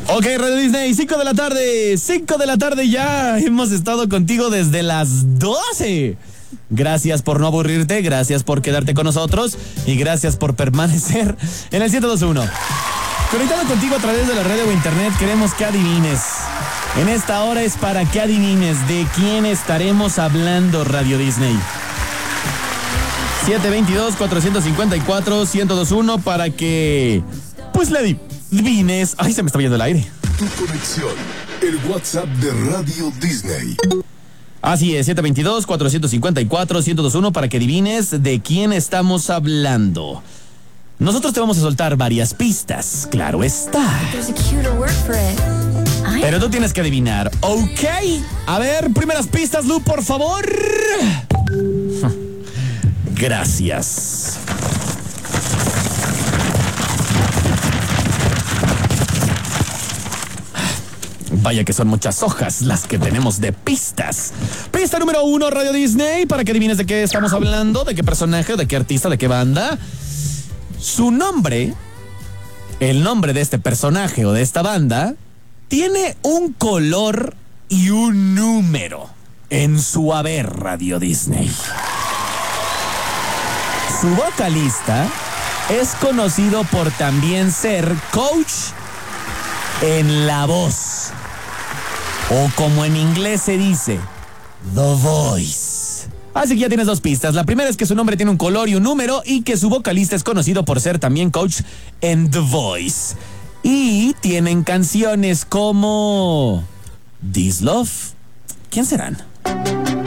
Ok, Radio Disney, 5 de la tarde. 5 de la tarde ya. Hemos estado contigo desde las 12. Gracias por no aburrirte, gracias por quedarte con nosotros y gracias por permanecer en el 102.1. Conectado contigo a través de la red o internet, queremos que adivines. En esta hora es para que adivines de quién estaremos hablando, Radio Disney. 722-454-1021 para que, pues, le adivines. Ay, se me está yendo el aire. Tu conexión, el WhatsApp de Radio Disney. Así es, 722-454-1021 para que adivines de quién estamos hablando. Nosotros te vamos a soltar varias pistas, claro está. Pero tú tienes que adivinar, ¿ok? A ver, primeras pistas, Lu, por favor. Gracias. Vaya que son muchas hojas las que tenemos de pistas. Pista número 1, Radio Disney, para que adivines de qué estamos hablando, de qué personaje, de qué artista, de qué banda. Su nombre, el nombre de este personaje o de esta banda, tiene un color y un número en su haber, Radio Disney. Su vocalista es conocido por también ser coach en la voz, o como en inglés se dice, The Voice. Así que ya tienes dos pistas. La primera es que su nombre tiene un color y un número y que su vocalista es conocido por ser también coach en The Voice. Y tienen canciones como This Love. ¿Quién serán?